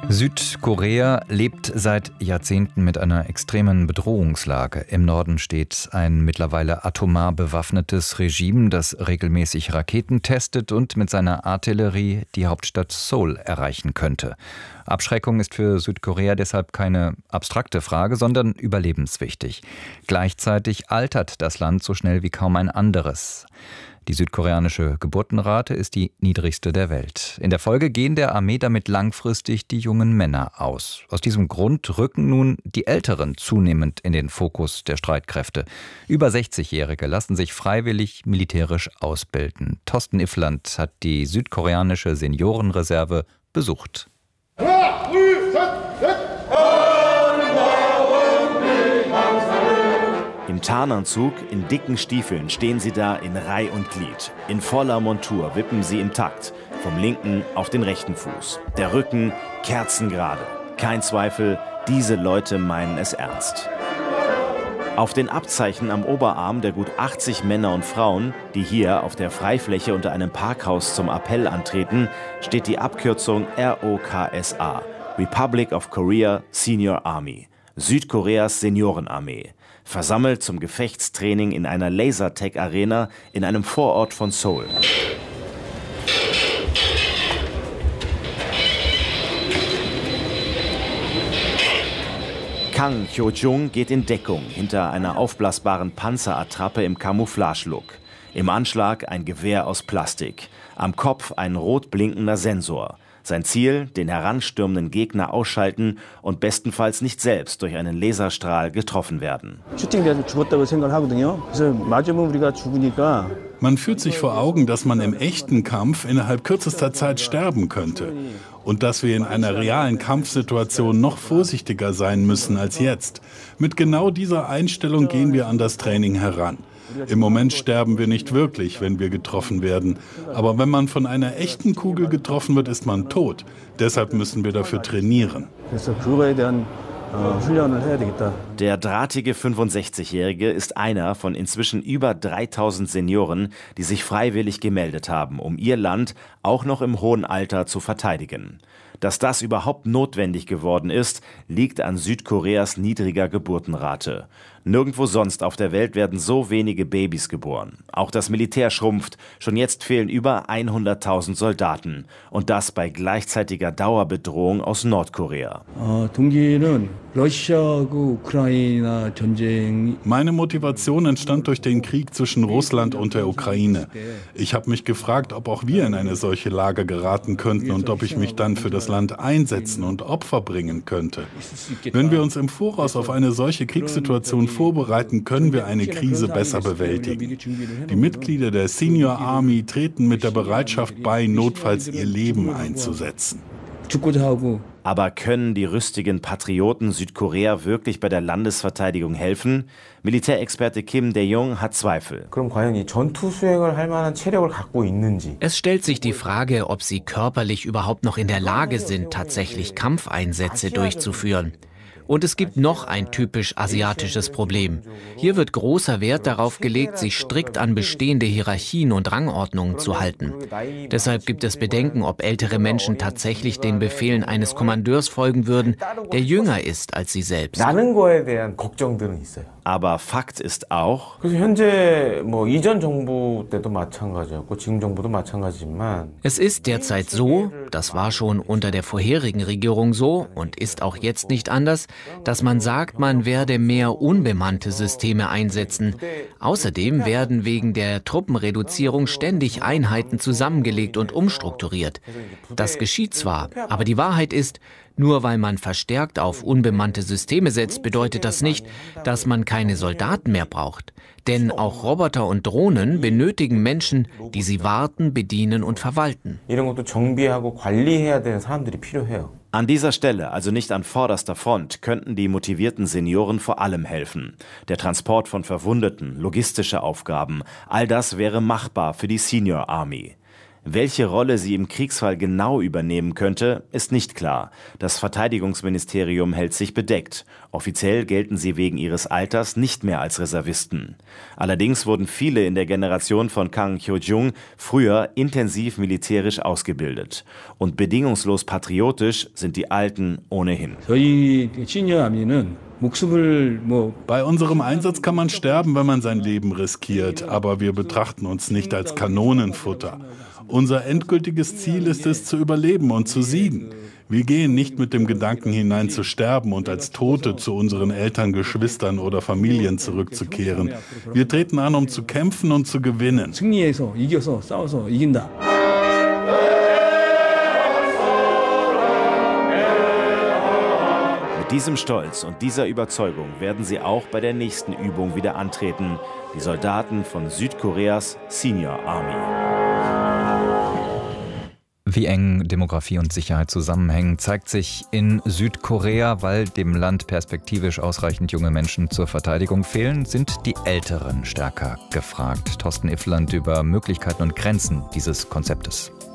Südkorea lebt seit Jahrzehnten mit einer extremen Bedrohungslage. Im Norden steht ein mittlerweile atomar bewaffnetes Regime, das regelmäßig Raketen testet und mit seiner Artillerie die Hauptstadt Seoul erreichen könnte. Abschreckung ist für Südkorea deshalb keine abstrakte Frage, sondern überlebenswichtig. Gleichzeitig altert das Land so schnell wie kaum ein anderes. Die südkoreanische Geburtenrate ist die niedrigste der Welt. In der Folge gehen der Armee damit langfristig die jungen Männer aus. Aus diesem Grund rücken nun die Älteren zunehmend in den Fokus der Streitkräfte. Über 60-Jährige lassen sich freiwillig militärisch ausbilden. Thorsten Iffland hat die südkoreanische Seniorenreserve besucht. Im Tarnanzug, in dicken Stiefeln stehen sie da in Reih und Glied. In voller Montur wippen sie im Takt, vom linken auf den rechten Fuß. Der Rücken kerzengerade. Kein Zweifel, diese Leute meinen es ernst. Auf den Abzeichen am Oberarm der gut 80 Männer und Frauen, die hier auf der Freifläche unter einem Parkhaus zum Appell antreten, steht die Abkürzung ROKSA, Republic of Korea Senior Army, Südkoreas Seniorenarmee. Versammelt zum Gefechtstraining in einer Lasertag-Arena in einem Vorort von Seoul. Kang Hyo-jung geht in Deckung hinter einer aufblasbaren Panzerattrappe im Camouflage-Look. Im Anschlag ein Gewehr aus Plastik, am Kopf ein rot blinkender Sensor. Sein Ziel, den heranstürmenden Gegner ausschalten und bestenfalls nicht selbst durch einen Laserstrahl getroffen werden. Man führt sich vor Augen, dass man im echten Kampf innerhalb kürzester Zeit sterben könnte und dass wir in einer realen Kampfsituation noch vorsichtiger sein müssen als jetzt. Mit genau dieser Einstellung gehen wir an das Training heran. Im Moment sterben wir nicht wirklich, wenn wir getroffen werden. Aber wenn man von einer echten Kugel getroffen wird, ist man tot. Deshalb müssen wir dafür trainieren. Der drahtige 65-Jährige ist einer von inzwischen über 3000 Senioren, die sich freiwillig gemeldet haben, um ihr Land auch noch im hohen Alter zu verteidigen. Dass das überhaupt notwendig geworden ist, liegt an Südkoreas niedriger Geburtenrate. Nirgendwo sonst auf der Welt werden so wenige Babys geboren. Auch das Militär schrumpft. Schon jetzt fehlen über 100.000 Soldaten. Und das bei gleichzeitiger Dauerbedrohung aus Nordkorea. Meine Motivation entstand durch den Krieg zwischen Russland und der Ukraine. Ich habe mich gefragt, ob auch wir in eine solche Lage geraten könnten und ob ich mich dann für das Land einsetzen und Opfer bringen könnte. Wenn wir uns im Voraus auf eine solche Kriegssituation vorbereiten, können wir eine Krise besser bewältigen. Die Mitglieder der Senior Army treten mit der Bereitschaft bei, notfalls ihr Leben einzusetzen. Aber können die rüstigen Patrioten Südkorea wirklich bei der Landesverteidigung helfen? Militärexperte Kim Dae-jung hat Zweifel. Es stellt sich die Frage, ob sie körperlich überhaupt noch in der Lage sind, tatsächlich Kampfeinsätze durchzuführen. Und es gibt noch ein typisch asiatisches Problem. Hier wird großer Wert darauf gelegt, sich strikt an bestehende Hierarchien und Rangordnungen zu halten. Deshalb gibt es Bedenken, ob ältere Menschen tatsächlich den Befehlen eines Kommandeurs folgen würden, der jünger ist als sie selbst. Aber Fakt ist auch, es ist derzeit so, das war schon unter der vorherigen Regierung so und ist auch jetzt nicht anders, dass man sagt, man werde mehr unbemannte Systeme einsetzen. Außerdem werden wegen der Truppenreduzierung ständig Einheiten zusammengelegt und umstrukturiert. Das geschieht zwar, aber die Wahrheit ist, nur weil man verstärkt auf unbemannte Systeme setzt, bedeutet das nicht, dass man keine Soldaten mehr braucht. Denn auch Roboter und Drohnen benötigen Menschen, die sie warten, bedienen und verwalten. An dieser Stelle, also nicht an vorderster Front, könnten die motivierten Senioren vor allem helfen. Der Transport von Verwundeten, logistische Aufgaben, all das wäre machbar für die Senior Army. Welche Rolle sie im Kriegsfall genau übernehmen könnte, ist nicht klar. Das Verteidigungsministerium hält sich bedeckt. Offiziell gelten sie wegen ihres Alters nicht mehr als Reservisten. Allerdings wurden viele in der Generation von Kang Hyo-jung früher intensiv militärisch ausgebildet. Und bedingungslos patriotisch sind die Alten ohnehin. Bei unserem Einsatz kann man sterben, wenn man sein Leben riskiert, aber wir betrachten uns nicht als Kanonenfutter. Unser endgültiges Ziel ist es, zu überleben und zu siegen. Wir gehen nicht mit dem Gedanken hinein zu sterben und als Tote zu unseren Eltern, Geschwistern oder Familien zurückzukehren. Wir treten an, um zu kämpfen und zu gewinnen. Mit diesem Stolz und dieser Überzeugung werden sie auch bei der nächsten Übung wieder antreten. Die Soldaten von Südkoreas Senior Army. Wie eng Demografie und Sicherheit zusammenhängen, zeigt sich in Südkorea. Weil dem Land perspektivisch ausreichend junge Menschen zur Verteidigung fehlen, sind die Älteren stärker gefragt. Thorsten Iffland über Möglichkeiten und Grenzen dieses Konzeptes.